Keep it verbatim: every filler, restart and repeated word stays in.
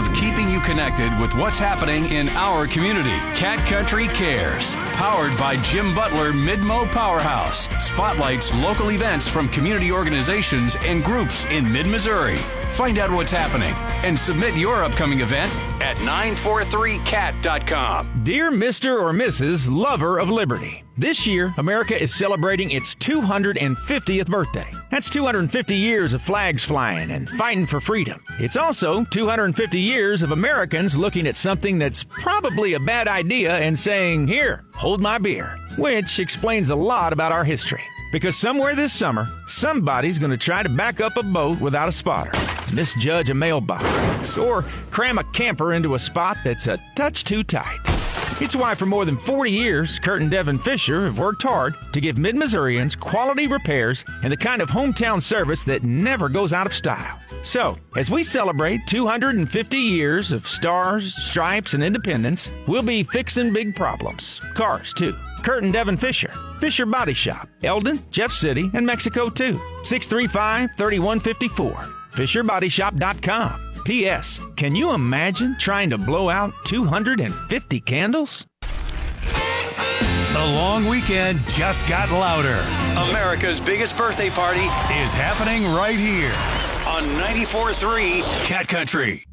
of keeping you connected with what's happening in our community. Cat Country Cares, powered by Jim Butler Mid-Mo Powerhouse, spotlights local events from community organizations and groups in mid-Missouri. Find out what's happening and submit your upcoming event at nine four three cat dot com. Dear Mister or Missus Lover of Liberty, this year, America is celebrating its two hundred fiftieth birthday. That's two hundred fifty years of flags flying and fighting for freedom. It's also two hundred fifty years of Americans looking at something that's probably a bad idea and saying, "Here, hold my beer," which explains a lot about our history. Because somewhere this summer, somebody's going to try to back up a boat without a spotter, misjudge a mailbox, or cram a camper into a spot that's a touch too tight. It's why for more than forty years, Kurt and Devin Fisher have worked hard to give Mid-Missourians quality repairs and the kind of hometown service that never goes out of style. So, as we celebrate two hundred fifty years of stars, stripes, and independence, we'll be fixing big problems. Cars, too. Kurt and Devin Fisher. Fisher Body Shop. Eldon, Jeff City, and Mexico, too. six three five, three one five four. fisher body shop dot com. P S. Can you imagine trying to blow out two hundred fifty candles? The long weekend just got louder. America's biggest birthday party is happening right here on ninety-four point three Cat Country.